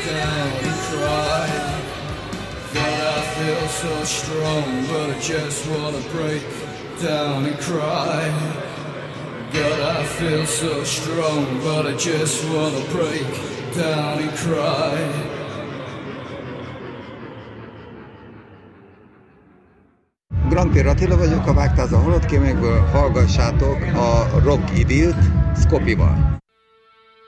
down and cry. God, I feel so strong, but I just wanna break down and cry. God, I feel so strong, but I just wanna break down and cry. Grampér Attila vagyok, a Vágtáz a Holott Kémekből, hallgassátok a Rock Idillt Skopjeval.